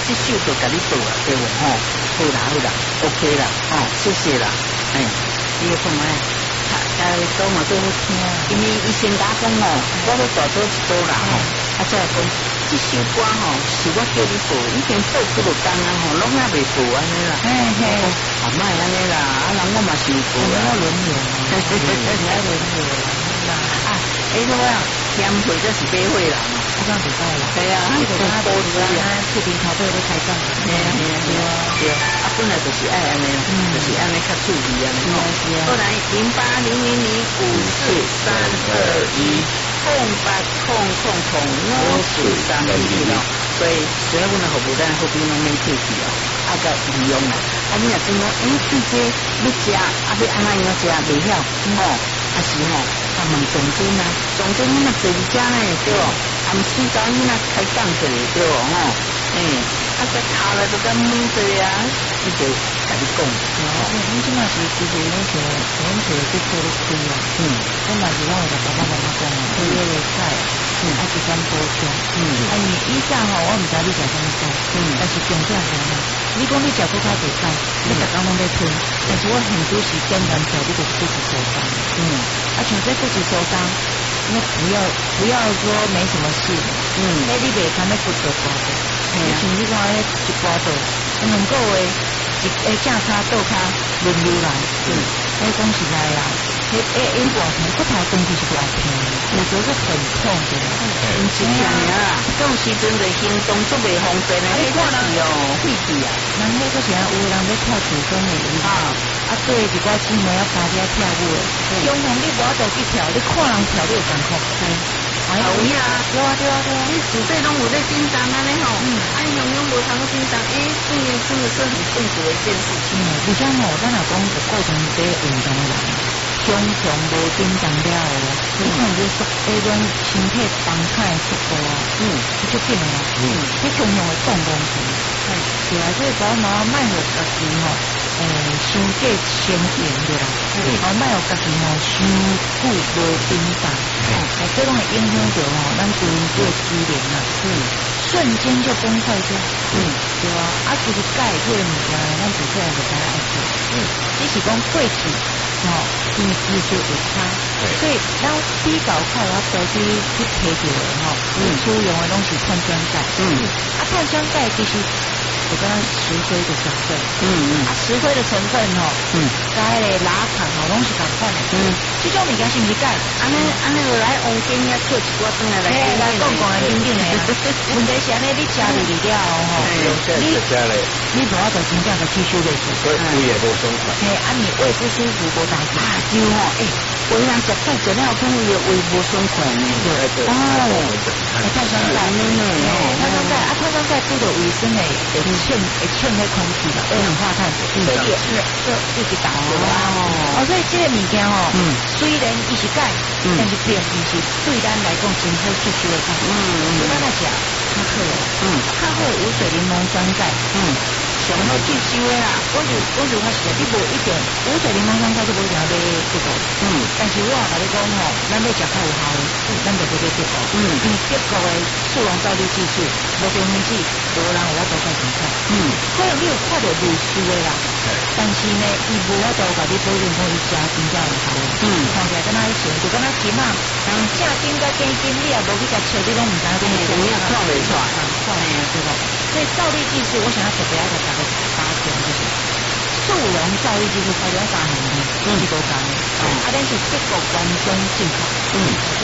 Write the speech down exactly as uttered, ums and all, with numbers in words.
这首就给你做了，对不？吼，好啦好啦 ，OK 啦，哦，谢谢啦，哎，你要讲咩？大家讲我都好听，因为以前打工哦，我都大做一组啦吼，啊再讲这首歌吼是我叫你做，以前做几落工啊吼，拢也未做安尼啦，嘿嘿，啊莫安尼啦，啊人我嘛是有做啦，要轮流，嘿嘿嘿，要轮流啦，啊，哎那个添会这是买会啦。我讲袂使啦，对啊，这个跟波子啊，这边头尾都开讲，对啊，对啊，对啊，啊本来就是爱安尼，就是安尼较注意安尼。后来零八零零零五四三二一空八空空空五四三二一咯，所以所以阮的服务单后边拢免客气哦，啊个利用啦，啊你若讲讲，诶，这这要食，啊要安怎样食袂晓，吼，啊是吼，啊问总监啊，总监你若做家呢，对不？啊，毋是找你那开讲者对哦，吼，诶，啊，个头来都咁懵着啊，伊就甲你讲，哦，你即马是其实拢是拢是去做咧开啊，嗯，我嘛是拢会甲爸爸妈妈讲啊，你个菜，嗯，啊是讲补充，嗯，啊你以上吼，我毋知你食啥物菜，嗯，但是重点是呢，你讲你食做较济菜，你逐工拢在吞，但是我很多时间难找你就肚子受伤，嗯，啊像这肚子受伤。那不要不要说没什么事，嗯，那你别看那骨头刮的，你像你讲那一刮到，两个月一诶正骹倒骹轮流来，嗯，那讲实在啦，那诶因刮痛骨头长期是刮痛，有时候是很痛的，嗯，是这样啊，这种时阵的行动都袂方便的，你看是哦，废气啊，人迄个时候有人在跳土风的啊。啊，对一寡姊妹要加入跳舞的，中红你无法度去跳，你看人跳你有感觉。嗯，哎呀，有呀，对啊对啊对啊，你自己拢有在紧张安尼吼，嗯，啊，永远无通紧张，诶，这个真的是很痛苦的一件事情。嗯，而且吼，咱若讲是构成这运动的人，常常无紧张了哦，你看这速这种身体动态的速度啊，嗯，就变了，嗯，你常常会动东西，哎，对啊，所以爸爸妈妈卖互家己吼。诶，伤过先赢的啦，哦，莫有家己吼伤久无紧张，哦，这种会影响到吼咱全身的机能啦，嗯，瞬间就崩坏掉，嗯，对啊，啊，其实钙这个物件，咱自细汉就知影爱做，嗯，只是讲过去，吼，因为技术有差，所以咱比较快我早期去摕到的吼，嗯，主用的拢是碳酸钙，嗯，啊，碳酸钙其实。我跟他石灰的成分，嗯嗯，啊，石灰的成分吼，嗯，加咧拉糖吼，拢是共款的，嗯，这种物件是毋是钙？安尼安尼来往今遐做一寡转来来，来讲讲来顶顶的啊。问题是安尼，你吃入去了后吼，你你无法度真正的吸收袂住， 所以胃也无爽快。 嘿，啊，你胃不舒服无代志啊，就吼，诶，有人食菜食了可能胃胃无爽快呢。哦，碳酸钙，嗯嗯，碳酸钙啊，碳酸钙拄到胃酸的。欠会欠那空气的二氧化碳，所以是就一直打出来哦。所以这个物件哦，嗯，虽然伊是钙，但是并不是对咱来讲真好吸收的钙。嗯嗯，所以咱来食较好，嗯，较好无水柠檬酸钙，嗯，上好吸收的啦。我就我就发现你无一定无水柠檬酸钙就无一定要买这个，嗯，但是我甲你讲吼，咱要食较有效的，咱就要买这个，嗯，因为德国的速溶造粒技术，无成分子，无人有法度再生产。嗯，可能你有看到类似的啦，但是呢，伊无法度甲你保证讲伊食真正有效。嗯，看起来敢若以前，就敢若起码，人正经甲正经，你也无去甲切，你拢毋知影讲是怎样看袂出来，看诶啊，对吧？所以造粒技术，我想要特别要甲大家发现就是速溶造粒技术，发展三年呢，一直都讲，啊，但是德国完全进口，嗯，这